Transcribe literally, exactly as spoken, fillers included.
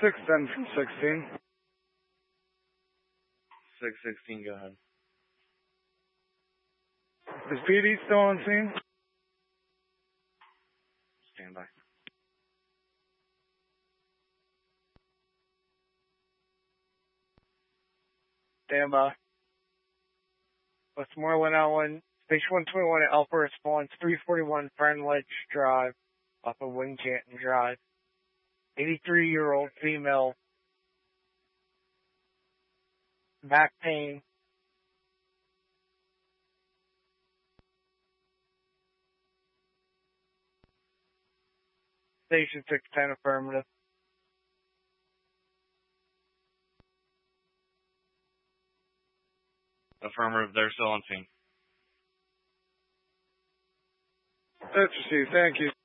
six ten from sixteen. six sixteen, go ahead. Is P D still on scene? Stand by. Stand by. Westmoreland Island, Station one twenty-one at Alpha Response, three forty-one Fern Ledge Drive, off of Wincanton Drive. eighty-three-year-old female, back pain. Station six ten affirmative. Affirmative, they're still on scene. That's received. Thank you.